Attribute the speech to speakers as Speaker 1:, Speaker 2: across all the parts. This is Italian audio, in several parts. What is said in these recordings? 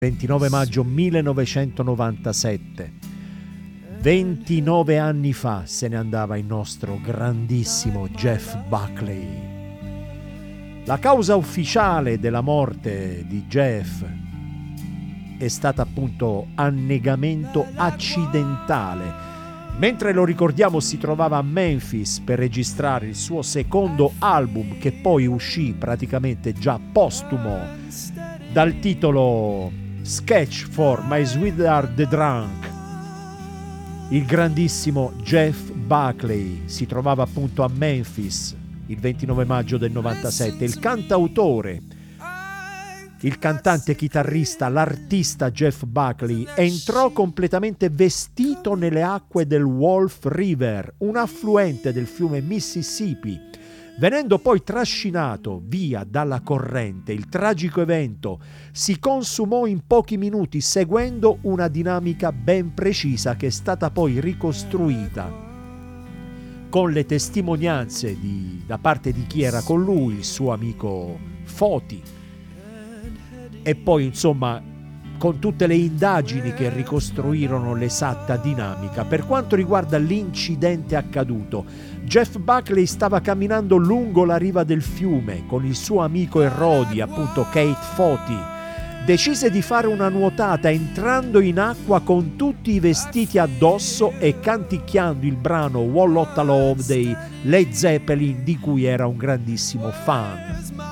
Speaker 1: 29 maggio 1997. 29 anni fa se ne andava il nostro grandissimo Jeff Buckley. La causa ufficiale della morte di Jeff è stata appunto annegamento accidentale. Mentre lo ricordiamo si trovava a Memphis per registrare il suo secondo album, che poi uscì praticamente già postumo, dal titolo Sketch for My Sweetheart the Drunk. Il grandissimo Jeff Buckley si trovava appunto a Memphis il 29 maggio del 97. Il cantautore, il cantante chitarrista, l'artista Jeff Buckley entrò completamente vestito nelle acque del Wolf River, un affluente del fiume Mississippi, venendo poi trascinato via dalla corrente. Il tragico evento si consumò in pochi minuti seguendo una dinamica ben precisa che è stata poi ricostruita con le testimonianze da parte di chi era con lui, il suo amico Foti, e poi insomma con tutte le indagini che ricostruirono l'esatta dinamica. Per quanto riguarda l'incidente accaduto, Jeff Buckley stava camminando lungo la riva del fiume con il suo amico e roadie, appunto Kate Foti. Decise di fare una nuotata entrando in acqua con tutti i vestiti addosso e canticchiando il brano Wall Lotta Love dei Led Zeppelin, di cui era un grandissimo fan.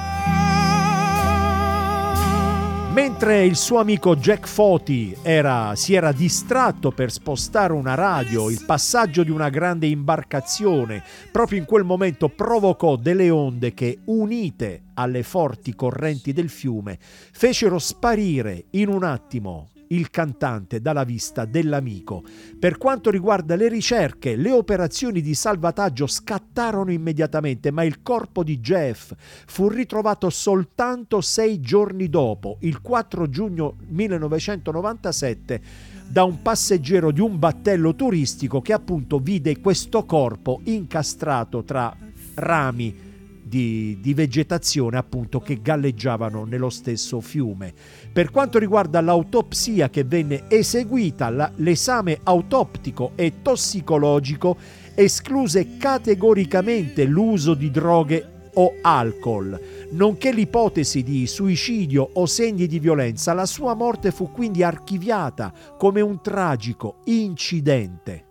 Speaker 1: Mentre il suo amico Jack Foti si era distratto per spostare una radio, il passaggio di una grande imbarcazione proprio in quel momento provocò delle onde che, unite alle forti correnti del fiume, fecero sparire in un attimo il cantante dalla vista dell'amico. Per quanto riguarda le ricerche, le operazioni di salvataggio scattarono immediatamente, ma il corpo di Jeff fu ritrovato soltanto 6 giorni dopo, il 4 giugno 1997, da un passeggero di un battello turistico che appunto vide questo corpo incastrato tra rami di vegetazione appunto che galleggiavano nello stesso fiume. Per quanto riguarda l'autopsia che venne eseguita, l'esame autoptico e tossicologico escluse categoricamente l'uso di droghe o alcol, nonché l'ipotesi di suicidio o segni di violenza. La sua morte fu quindi archiviata come un tragico incidente.